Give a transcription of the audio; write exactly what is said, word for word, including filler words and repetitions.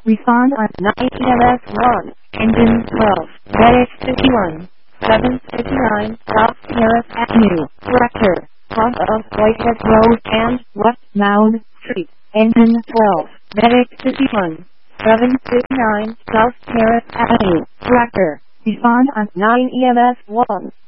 Respond on nine E M S one, engine twelve, medic fifty-one, seven fifty-nine, South Terrace Avenue, Director, front of Whitehead Road and West Mound Street, engine twelve, medic fifty-one, seven fifty-nine, South Terrace Avenue, Director. Respond on nine E M S one.